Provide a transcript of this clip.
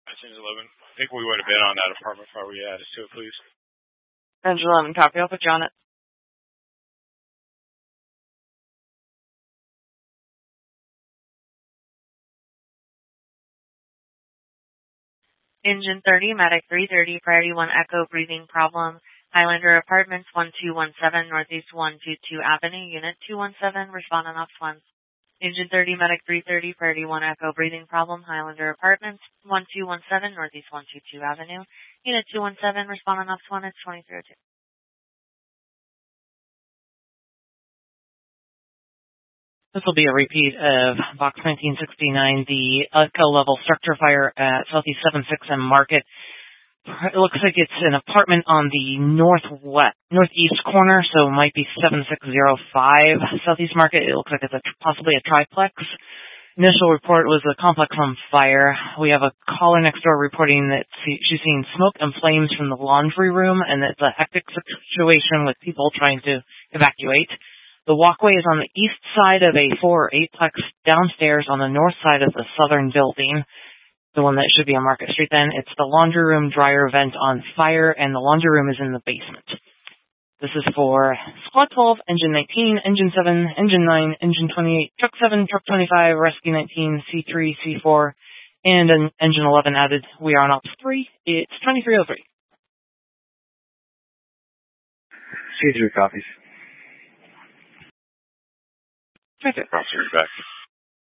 Engine 11. I think we would have been on that apartment fire. We add us to it, please. Engine 11, copy. I'll put you on it. Engine 30, Medic 330, Priority 1 Echo, breathing problem. Highlander Apartments, 1217, Northeast 122 Avenue, Unit 217, respond on Ops 1. Engine 30, Medic 330, Priority 1 Echo, breathing problem. Highlander Apartments, 1217, Northeast 122 Avenue, Unit 217, respond on Ops 1, it's 2302. This will be a repeat of Box 1969, the Echo level structure fire at Southeast 76M Market. It looks like it's an apartment on the northeast corner, so it might be 7605 Southeast Market. It looks like it's possibly a triplex. Initial report was a complex on fire. We have a caller next door reporting that she's seeing smoke and flames from the laundry room, and it's a hectic situation with people trying to evacuate. The walkway is on the east side of a 4 or 8-plex downstairs on the north side of the southern building. The one that should be on Market Street then. It's the laundry room dryer vent on fire, and the laundry room is in the basement. This is for Squad 12, Engine 19, Engine 7, Engine 9, Engine 28, Truck 7, Truck 25, Rescue 19, C3, C4, and an Engine 11 added. We are on Ops 3. It's 2303. C3 copies. Perfect. Crossing back.